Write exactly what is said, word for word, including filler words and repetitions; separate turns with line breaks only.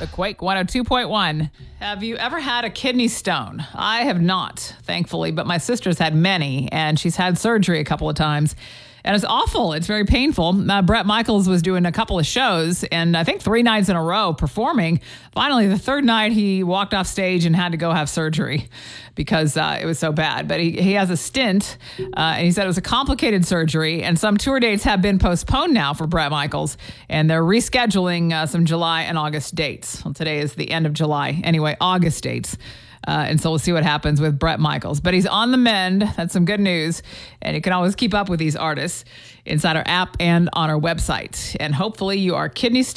Quake one oh two point one. Have you ever had a kidney stone? I have not, thankfully, but my sister's had many, and she's had surgery a couple of times. And it's awful. It's very painful. Uh, Bret Michaels was doing a couple of shows, and I think three nights in a row performing. Finally, the third night, he walked off stage and had to go have surgery because uh, it was so bad. But he, he has a stint, uh, and he said it was a complicated surgery, and some tour dates have been postponed now for Bret Michaels, and they're rescheduling uh, some July and August dates. Well, today is the end of July. Anyway, August dates. Uh, and so we'll see what happens with Bret Michaels. But he's on the mend. That's some good news. And you can always keep up with these artists inside our app and on our website. And hopefully you are kidney stone